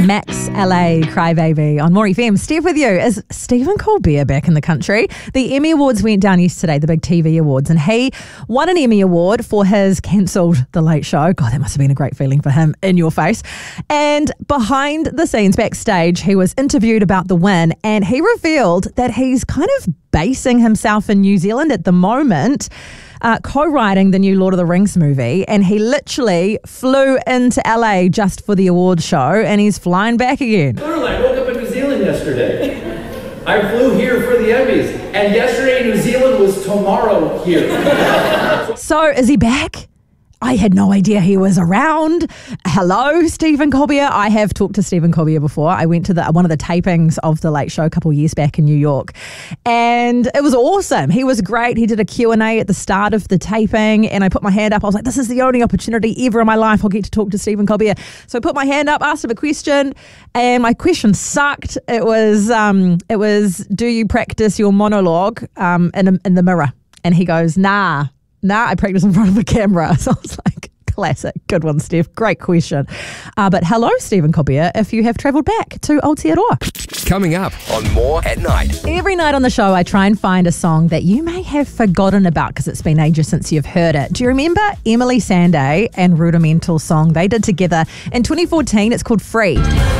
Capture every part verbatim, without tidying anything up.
Max L A Crybaby on More F M. Steph with you. Is Stephen Colbert back in the country? The Emmy Awards went down yesterday, the big T V awards, and he won an Emmy Award for his cancelled The Late Show. God, that must have been a great feeling for him. In your face. And behind the scenes, backstage, he was interviewed about the win, and he revealed that he's kind of basing himself in New Zealand at the moment, uh, co-writing the new Lord of the Rings movie, and he literally flew into L A just for the award show, and he's flying back again. Literally, I woke up in New Zealand yesterday. I flew here for the Emmys, and yesterday New Zealand was tomorrow here. So is he back? I had no idea he was around. Hello, Stephen Colbert. I have talked to Stephen Colbert before. I went to the, one of the tapings of The Late Show a couple of years back in New York, and it was awesome. He was great. He did a Q and A at the start of the taping, and I put my hand up. I was like, this is the only opportunity ever in my life I'll get to talk to Stephen Colbert. So I put my hand up, asked him a question, and my question sucked. It was, um, it was, do you practice your monologue um, in, in the mirror? And he goes, nah. Nah, I practice in front of a camera. So I was like, classic. Good one, Steph. Great question. Uh, but hello, Stephen Colbert, if you have travelled back to Aotearoa. Coming up on More at Night. Every night on the show, I try and find a song that you may have forgotten about because it's been ages since you've heard it. Do you remember Emily Sandé and Rudimental song they did together in twenty fourteen? It's called Free.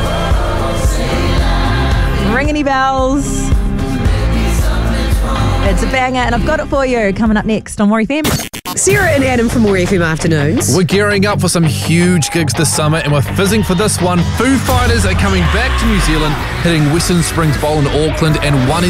Ring any bells? It's a banger, and I've got it for you coming up next on More F M. Sarah and Adam from More F M Afternoons. We're gearing up for some huge gigs this summer, and we're fizzing for this one. Foo Fighters are coming back to New Zealand, hitting Western Springs Bowl in Auckland, and one